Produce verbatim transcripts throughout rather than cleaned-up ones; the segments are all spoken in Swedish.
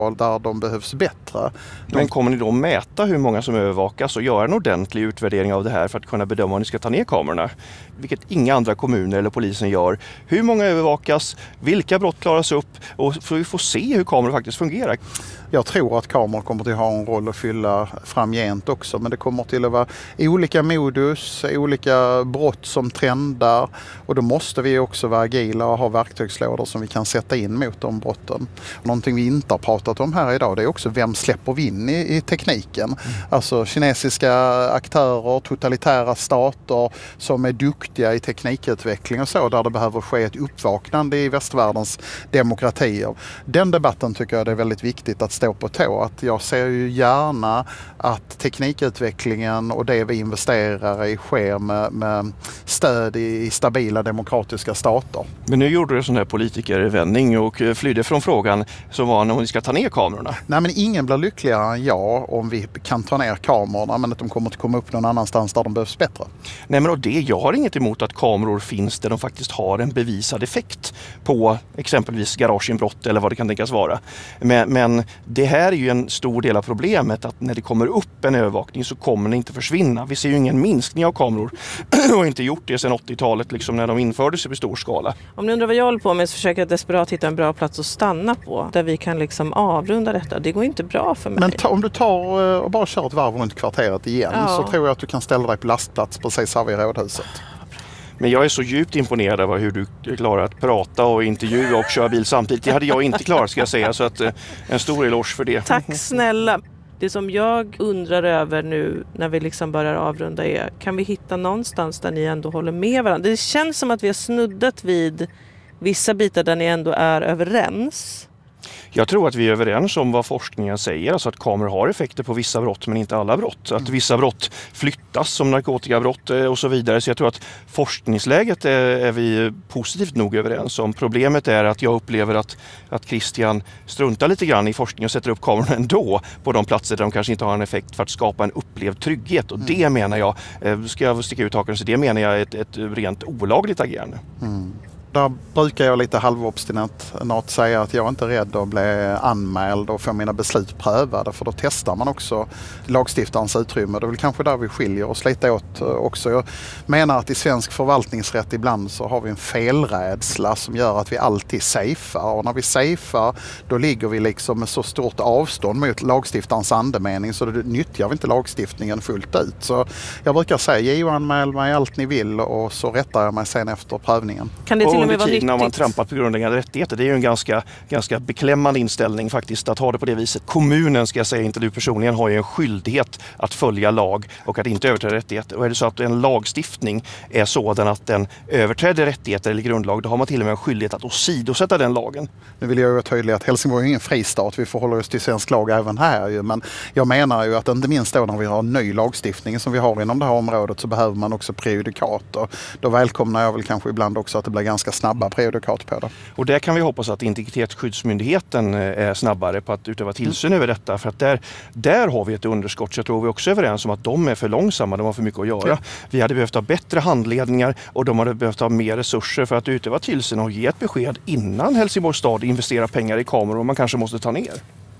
där de behövs bättre. De... Men kommer ni då mäta hur många som övervakas och göra en ordentlig utvärdering av det här för att kunna bedöma om ni ska ta ner kamerorna? Vilket inga andra kommuner eller polisen gör. Hur många övervakas? Vilka brott klaras upp? Och så vi får se hur kameror faktiskt fungerar. Jag tror att kameror kommer att ha en roll att fylla framgent också, men det kommer till att vara olika modus, olika brott som trendar, och då måste vi också vara agila och ha verktygslådor som vi kan sätta in mot de brotten. Någonting vi inte har pratat om här idag, det är också vem släpper vi in i, i tekniken. Mm. Alltså kinesiska aktörer, totalitära stater som är duktiga i teknikutveckling och så, där det behöver ske ett uppvaknande i västvärldens demokratier. Den debatten tycker jag det är väldigt viktigt att stå på tå. Att jag ser ju gärna att teknikutvecklingen och det vi investerar i sker med, med stöd i, i stabila demokratiska stater. Men nu gjorde du sån här politikervändning och flydde från frågan som var när vi ska ta ner kamerorna. Nej, men ingen blir lyckligare än jag om vi kan ta ner kamerorna, men att de kommer att komma upp någon annanstans där de behövs bättre. Nej, men och det, jag har inget emot att kameror finns där de faktiskt har en bevisad effekt på exempelvis garageinbrott eller vad det kan tänkas vara. Men, men det här är ju en stor del av problemet, att när det kommer upp en övervakning så kommer den inte försvinna. Vi ser ju ingen minskning av kameror och inte gjort det sedan åttiotalet liksom, när de infördes i stor skala. Om ni undrar vad jag håller på med, så försöker jag desperat hitta en bra plats att stanna på där vi kan liksom avrunda detta. Det går inte bra för mig. Men ta, om du tar och bara kör ett varv runt kvarteret igen, ja, så tror jag att du kan ställa dig på lastplats precis här vid Rådhuset. Men jag är så djupt imponerad av hur du klarar att prata och intervjua och köra bil samtidigt. Det hade jag inte klarat, ska jag säga, så att en stor eloge för det. Tack snälla. Det som jag undrar över nu när vi liksom börjar avrunda är, kan vi hitta någonstans där ni ändå håller med varandra? Det känns som att vi har snuddat vid vissa bitar där ni ändå är överens. Jag tror att vi är överens om vad forskningen säger, alltså att kameror har effekter på vissa brott men inte alla brott. Att vissa brott flyttas som narkotikabrott och så vidare. Så jag tror att forskningsläget är, är vi positivt nog överens om. Problemet är att jag upplever att, att Christian struntar lite grann i forskning och sätter upp kamerorna ändå på de platser där de kanske inte har en effekt för att skapa en upplevd trygghet. Och mm. det menar jag, ska jag sticka ut hakan, så det menar jag är ett, ett rent olagligt agerande. Mm. Där brukar jag lite halvobstinat säga att jag inte är rädd att bli anmäld och få mina beslut prövade, för då testar man också lagstiftarens utrymme. Det är väl kanske där vi skiljer oss lite åt också. Jag menar att i svensk förvaltningsrätt ibland så har vi en felrädsla som gör att vi alltid safear, och när vi safear då ligger vi liksom med så stort avstånd mot lagstiftarens andemening, så då nyttjar vi inte lagstiftningen fullt ut. Så jag brukar säga, J O-anmäl mig allt ni vill och så rättar jag mig sen efter prövningen. Kan det till under tiden har man trampat på grundläggande rättigheter. Det är ju en ganska, ganska beklämmande inställning faktiskt att ha det på det viset. Kommunen, ska jag säga, inte du personligen, har ju en skyldighet att följa lag och att inte överträda rättigheter. Och är det så att en lagstiftning är sådan att den överträder rättigheter eller grundlag, då har man till och med en skyldighet att åsidosätta den lagen. Nu vill jag ju tydliga att Helsingborg är ingen fristat. Vi förhåller oss till svensk lag även här ju. Men jag menar ju att inte minst då när vi har en ny lagstiftning som vi har inom det här området, så behöver man också prejudikat. Och då välkomnar jag väl kanske ibland också att det blir ganska snabba prejudikat på det. Och där kan vi hoppas att Integritetsskyddsmyndigheten är snabbare på att utöva tillsyn mm. över detta. För att där, där har vi ett underskott. Så jag tror vi också är överens om att de är för långsamma, de har för mycket att göra. Ja. Vi hade behövt ha bättre handledningar och de hade behövt ha mer resurser för att utöva tillsyn och ge ett besked innan Helsingborgs stad investerar pengar i kameror och man kanske måste ta ner.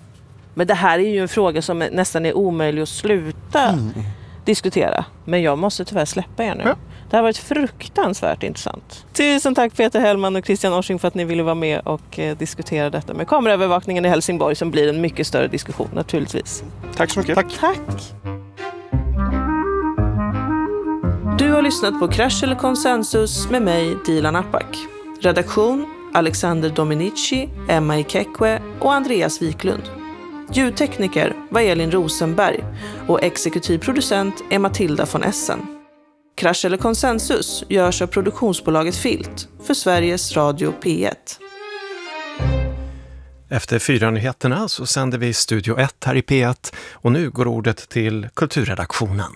Men det här är ju en fråga som nästan är omöjlig att sluta mm. diskutera. Men jag måste tyvärr släppa er nu. Ja. Det har varit fruktansvärt intressant. Tusen tack Peter Hellman och Christian Orsing för att ni ville vara med och eh, diskutera detta med kameraövervakningen i Helsingborg, som blir en mycket större diskussion naturligtvis. Tack så mycket. Tack. Tack. Du har lyssnat på Krasch eller konsensus med mig, Dilan Apak. Redaktion Alexander Dominici, Emma Ikekwe och Andreas Wiklund. Ljudtekniker var Elin Rosenberg och exekutiv producent är Matilda von Essen. Krasch eller konsensus görs av produktionsbolaget Filt för Sveriges Radio P ett. Efter fyra nyheterna så sänder vi Studio ett här i P ett och nu går ordet till kulturredaktionen.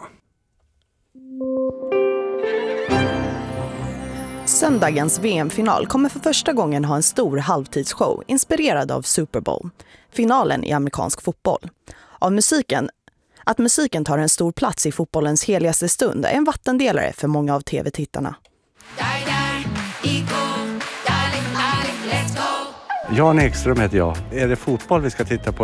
Söndagens V M-final kommer för första gången ha en stor halvtidsshow inspirerad av Super Bowl, finalen i amerikansk fotboll. Av musiken, att musiken tar en stor plats i fotbollens heligaste stund är en vattendelare för många av tv-tittarna. Jan Ekström heter jag. Är det fotboll vi ska titta på?